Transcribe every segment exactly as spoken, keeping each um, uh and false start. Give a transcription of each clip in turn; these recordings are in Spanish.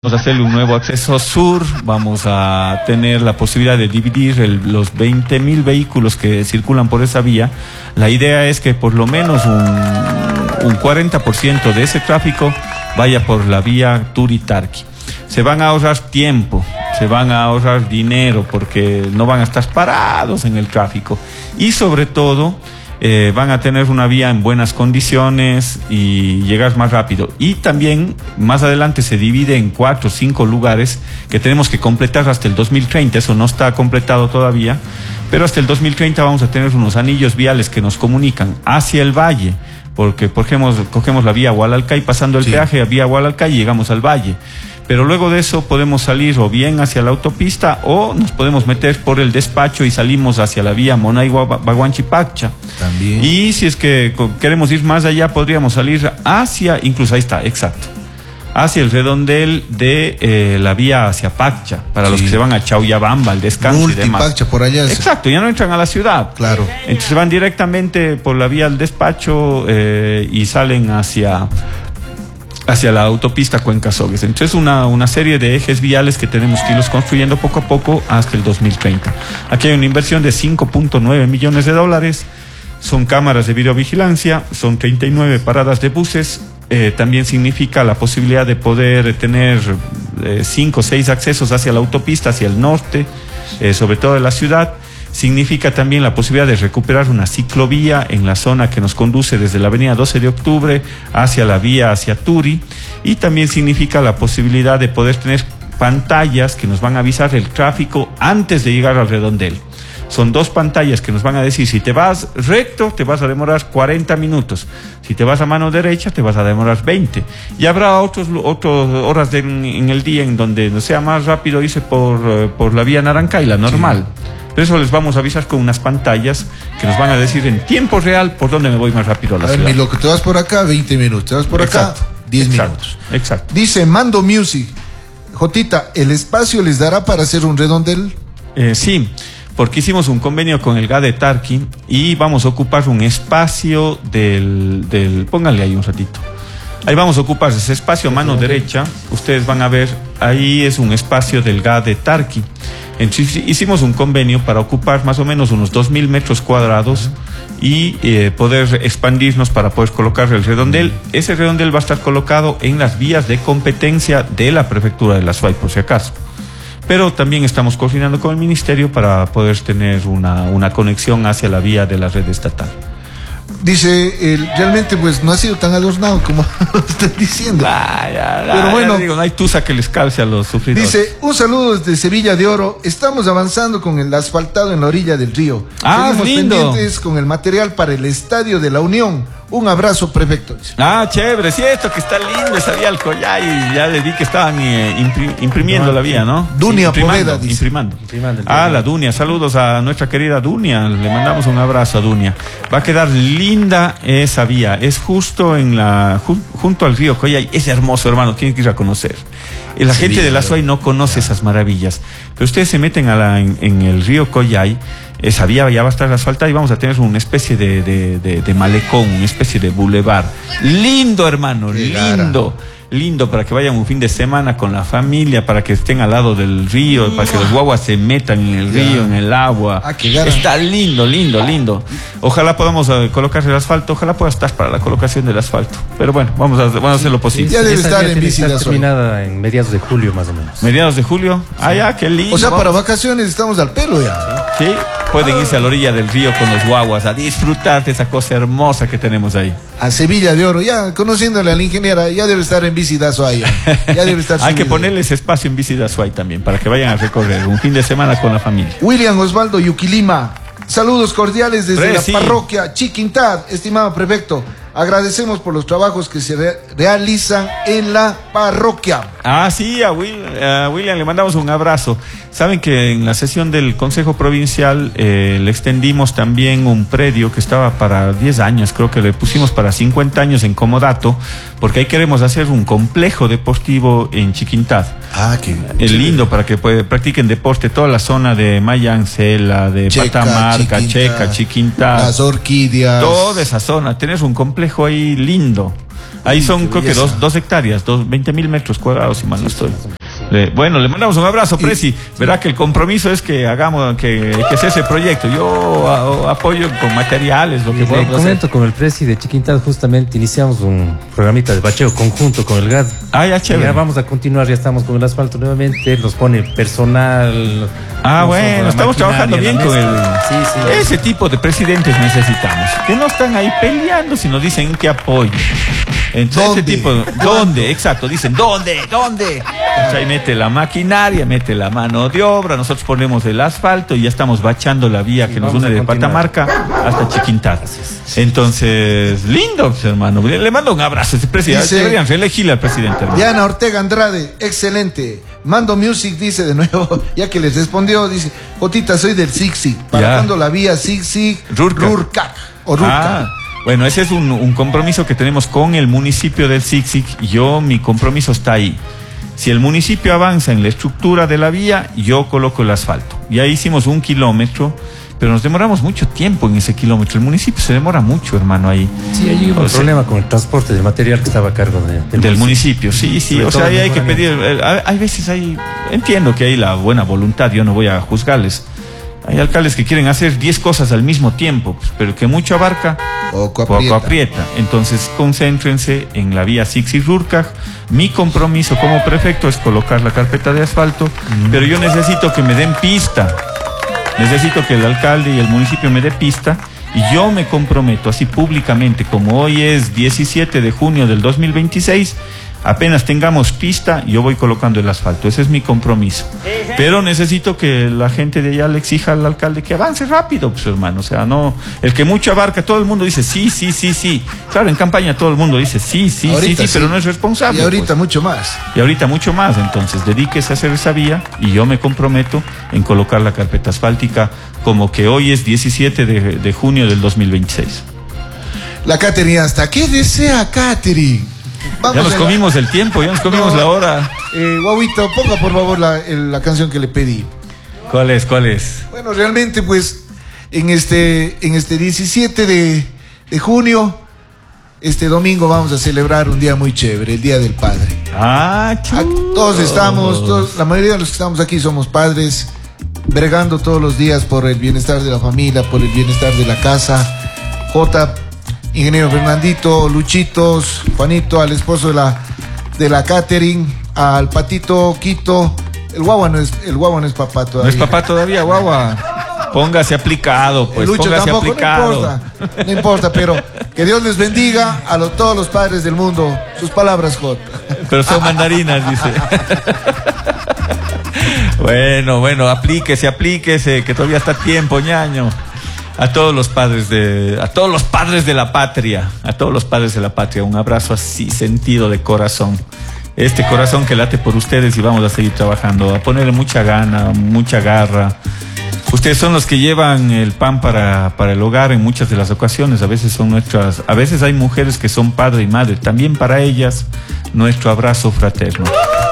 Vamos a hacerle un nuevo acceso sur, vamos a tener la posibilidad de dividir el, los veinte mil vehículos que circulan por esa vía. La idea es que por lo menos un, un cuarenta por ciento de ese tráfico vaya por la vía Turi-Tarqui. Se van a ahorrar tiempo, se van a ahorrar dinero porque no van a estar parados en el tráfico y sobre todo Eh, van a tener una vía en buenas condiciones y llegar más rápido. Y también más adelante se divide en cuatro o cinco lugares que tenemos que completar hasta el dos mil treinta, eso no está completado todavía, pero hasta el dos mil treinta vamos a tener unos anillos viales que nos comunican hacia el valle, porque cogemos, cogemos la vía Hualalcay, pasando el sí. peaje a vía Hualalcay y llegamos al valle. Pero luego de eso podemos salir o bien hacia la autopista o nos podemos meter por el despacho y salimos hacia la vía Monay-Baguanchipaccha. También. Y si es que queremos ir más allá, podríamos salir hacia, incluso ahí está, exacto, hacia el redondel de eh, la vía hacia Paccha, para sí. los que se van a Chauyabamba, al descanso y demás. Paccha, por allá. Exacto, ya no entran a la ciudad. Claro. Entonces van directamente por la vía al despacho eh, y salen hacia... hacia la autopista Cuenca-Sogues. Entonces una, una serie de ejes viales que tenemos que irlos construyendo poco a poco hasta el dos mil treinta. Aquí hay una inversión de cinco punto nueve millones de dólares, son cámaras de videovigilancia, son treinta y nueve paradas de buses, eh, también significa la posibilidad de poder tener cinco o seis accesos hacia la autopista, hacia el norte, eh, sobre todo de la ciudad. Significa también la posibilidad de recuperar una ciclovía en la zona que nos conduce desde la avenida doce de octubre hacia la vía hacia Turi, y también significa la posibilidad de poder tener pantallas que nos van a avisar el tráfico antes de llegar al redondel. Son dos pantallas que nos van a decir si te vas recto te vas a demorar cuarenta minutos, si te vas a mano derecha te vas a demorar veinte, y habrá otros, otras horas de, en el día en donde no sea más rápido irse por, por la vía Narancay, la normal. Sí. Pero eso les vamos a avisar con unas pantallas que nos van a decir en tiempo real por dónde me voy más rápido a la a ciudad. Ver, lo que te vas por acá, veinte minutos. Te vas por exacto, acá, diez exacto, minutos. Exacto. Dice Mando Music. Jotita, ¿el espacio les dará para hacer un redondel? Eh, sí, porque hicimos un convenio con el G A de Tarqui y vamos a ocupar un espacio del... del pónganle ahí un ratito. Ahí vamos a ocupar ese espacio a mano derecha. Ustedes van a ver, ahí es un espacio del G A de Tarqui. Entonces hicimos un convenio para ocupar más o menos unos dos mil metros cuadrados y eh, poder expandirnos para poder colocar el redondel. Ese redondel va a estar colocado en las vías de competencia de la prefectura de la Azuay, por si acaso. Pero también estamos coordinando con el ministerio para poder tener una, una conexión hacia la vía de la red estatal. Dice, el, realmente pues no ha sido tan adornado como lo están diciendo. Ah, ya, ya, pero bueno, digo, no hay tusa que les calce a los sufridores. Dice, un saludo desde Sevilla de Oro. Estamos avanzando con el asfaltado en la orilla del río. Ah, Seguimos lindo. pendientes con el material para el Estadio de la Unión. Un abrazo, prefecto. Ah, chévere, sí, esto que está lindo, esa vía al Collay, ya les vi que estaban eh, impri imprimiendo no, la vía, ¿no? Dunia sí, Poveda, dice. Imprimando. imprimando ah, la Dunia, saludos a nuestra querida Dunia, le mandamos un abrazo a Dunia. Va a quedar linda esa vía, es justo en la, ju junto al río Collay, es hermoso, hermano, tienen que ir a conocer. La sí, gente de la Azuay no conoce ya. esas maravillas, pero ustedes se meten a la, en, en el río Collay, esa vía ya va a estar asfaltada y vamos a tener una especie de, de, de, de malecón, una especie de bulevar. Lindo, hermano, Qué lindo. Gara. Lindo para que vayan un fin de semana con la familia, para que estén al lado del río, uh, para que los guaguas se metan en el río, yeah. en el agua. Ah, qué gara. Está lindo, lindo, lindo. Ojalá podamos uh, colocar el asfalto, ojalá pueda estar para la colocación del asfalto. Pero bueno, vamos a, vamos a hacer lo posible. Ya debe estar en bici terminada en mediados de julio más o menos. ¿Mediados de julio? Sí. Ah, ya, qué lindo. O sea, para vacaciones estamos al pelo ya. Sí, pueden irse a la orilla del río con los guaguas a disfrutar de esa cosa hermosa que tenemos ahí. A Sevilla de Oro, ya conociéndole a la ingeniera, ya debe estar en bici de Azuay. Ya debe estar Hay que ponerles espacio en bici de Azuay también, para que vayan a recorrer un fin de semana con la familia. William Osvaldo Yuquilima, saludos cordiales desde Pre, la sí. parroquia Chiquintad, estimado prefecto. Agradecemos por los trabajos que se re realizan en la parroquia. Ah, sí, a, Will, a William le mandamos un abrazo. Saben que en la sesión del Consejo Provincial eh, le extendimos también un predio que estaba para diez años, creo que le pusimos para cincuenta años en comodato, porque ahí queremos hacer un complejo deportivo en Chiquintad. Ah, qué Es lindo para que pues, practiquen deporte toda la zona de Mayancela, de Checa, Patamarca, Chiquintad, Checa, Chiquintad, Las Orquídeas. Toda esa zona, tenés un complejo ahí lindo. Ahí son, creo que dos, dos hectáreas, dos, veinte mil metros cuadrados, si mal no estoy. Eh, bueno, le mandamos un abrazo, Presi. Verá que el compromiso es que hagamos, que, que sea ese proyecto. Yo a, a, apoyo con materiales, lo que podamos hacer. Comento con el Presi de Chiquintad, justamente iniciamos un programita de bacheo conjunto con el G A D. Ah, ya, chévere. Ya vamos a continuar, ya estamos con el asfalto nuevamente, nos pone personal. Ah, bueno, estamos trabajando bien con el... Sí, sí. Ese tipo de presidentes necesitamos, que no están ahí peleando, sino dicen que apoyen. Entonces, ¿Dónde? ese tipo, ¿dónde? Exacto, dicen, ¿dónde? ¿Dónde? Entonces, ahí mete la maquinaria, mete la mano de obra, nosotros ponemos el asfalto y ya estamos bachando la vía que nos une de Patamarca hasta Chiquintad. Entonces, lindo, pues, hermano. Le mando un abrazo a ese presidente. Dice, deberían reelegirle al presidente, hermano. Diana Ortega Andrade, excelente. Mando Music dice de nuevo, ya que les respondió, dice, Jotita, soy del Sig Sig, parando la vía Sig Sig, Rurcac o Rurcac. Ah. Bueno, ese es un, un compromiso que tenemos con el municipio del Sig Sig. Yo, mi compromiso está ahí. Si el municipio avanza en la estructura de la vía, yo coloco el asfalto. Ya hicimos un kilómetro, pero nos demoramos mucho tiempo en ese kilómetro. El municipio se demora mucho, hermano, ahí. Sí, hay un problema con el transporte de material que estaba a cargo de, del, del municipio. municipio. Sí, sí, Sobre o sea, ahí hay que pedir... Hay veces hay... Entiendo que hay la buena voluntad, yo no voy a juzgarles. Hay alcaldes que quieren hacer diez cosas al mismo tiempo, pues, pero que mucho abarca, poco aprieta. poco aprieta. Entonces, concéntrense en la vía Sig Sig Rurcac. Mi compromiso como prefecto es colocar la carpeta de asfalto, mm. pero yo necesito que me den pista. Necesito que el alcalde y el municipio me dé pista y yo me comprometo así públicamente, como hoy es diecisiete de junio del dos mil veintiséis, apenas tengamos pista, yo voy colocando el asfalto. Ese es mi compromiso. Pero necesito que la gente de allá le exija al alcalde que avance rápido, pues, hermano. O sea, no, el que mucho abarca, todo el mundo dice sí, sí, sí, sí. Claro, en campaña todo el mundo dice sí, sí, sí, sí, sí, pero no es responsable. Y ahorita pues. mucho más. Y ahorita mucho más. Entonces, dedíquese a hacer esa vía y yo me comprometo en colocar la carpeta asfáltica como que hoy es diecisiete de junio del dos mil veintiséis. La Catherine, ¿hasta qué desea Catherine? Vamos ya nos comimos la... el tiempo, ya nos comimos no, la hora. Eh, Guauito, ponga por favor la, el, la canción que le pedí. ¿Cuál es? ¿Cuál es? Bueno, realmente pues en este, en este diecisiete de junio, este domingo vamos a celebrar un día muy chévere, el Día del Padre. Ah, chulo. Todos estamos, todos, la mayoría de los que estamos aquí somos padres, bregando todos los días por el bienestar de la familia, por el bienestar de la casa. J, ingeniero Fernandito, Luchitos, Juanito, al esposo de la de la Catherine, al Patito Quito. El guagua no es, el guagua no es papá todavía. No es papá todavía, guagua. Póngase aplicado, pues. Lucho póngase tampoco, aplicado. No importa, no importa, pero que Dios les bendiga a lo, todos los padres del mundo. Sus palabras, J. Pero son mandarinas, dice. Bueno, bueno, aplíquese, aplíquese, que todavía está tiempo, ñaño. A todos los padres de, a todos los padres de la patria, a todos los padres de la patria, un abrazo así sentido de corazón. Este corazón que late por ustedes y vamos a seguir trabajando, a ponerle mucha gana, mucha garra. Ustedes son los que llevan el pan para, para el hogar en muchas de las ocasiones. A veces son nuestras, a veces hay mujeres que son padre y madre. También para ellas, nuestro abrazo fraterno.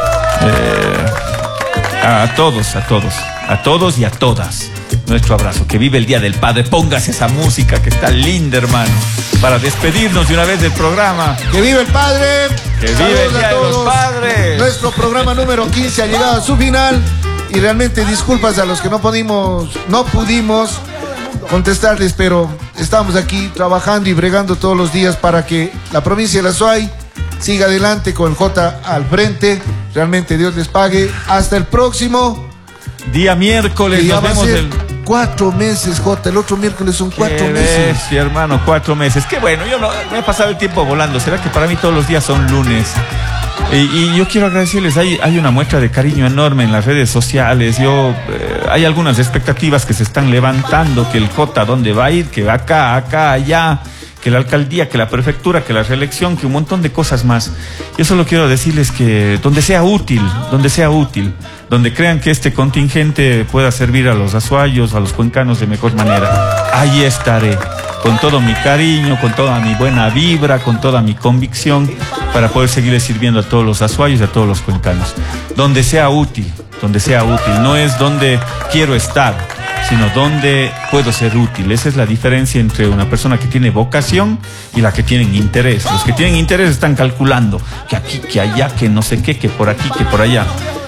Eh, a, a todos, a todos, a todos y a todas. Nuestro abrazo. Que vive el Día del Padre. Póngase esa música que está linda, hermano, para despedirnos de una vez del programa. ¡Que vive el Padre! ¡Que vive el Día de los Padres! Nuestro programa número quince ha llegado a su final. Y realmente disculpas a los que no pudimos, no pudimos contestarles, pero estamos aquí trabajando y bregando todos los días para que la provincia de la Suay siga adelante con el J al frente. Realmente Dios les pague. Hasta el próximo día miércoles. Ya nos va vemos a ser el... cuatro meses, J. El otro miércoles son cuatro Qué meses. Sí, hermano, cuatro meses. Qué bueno, yo no me he pasado el tiempo volando. ¿Será que para mí todos los días son lunes? Y, y yo quiero agradecerles, hay, hay una muestra de cariño enorme en las redes sociales. Yo eh, hay algunas expectativas que se están levantando, que el J dónde va a ir, que va acá, acá, allá, que la alcaldía, que la prefectura, que la reelección, que un montón de cosas más. Yo solo quiero decirles que donde sea útil, donde sea útil, donde crean que este contingente pueda servir a los azuayos, a los cuencanos de mejor manera, ahí estaré, con todo mi cariño, con toda mi buena vibra, con toda mi convicción, para poder seguirle sirviendo a todos los azuayos y a todos los cuencanos. Donde sea útil, donde sea útil, no es donde quiero estar, sino dónde puedo ser útil. Esa es la diferencia entre una persona que tiene vocación y la que tienen interés. Los que tienen interés están calculando que aquí, que allá, que no sé qué, que por aquí, que por allá.